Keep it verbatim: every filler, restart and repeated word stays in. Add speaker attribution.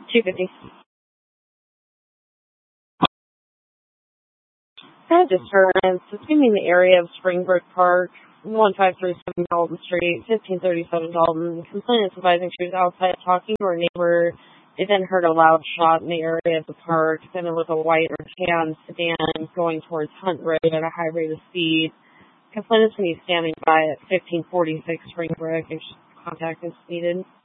Speaker 1: two fifty. Kind of disturbance. Assuming the area of Springbrook Park, one five three seven Dalton Street, fifteen thirty-seven Dalton. Complainant advising she was outside talking to her neighbor. They then heard a loud shot in the area of the park. Then it was a white or tan sedan going towards Hunt Road at a high rate of speed. Complainant's going to be standing by at fifteen forty-six Springbrook if contact is needed.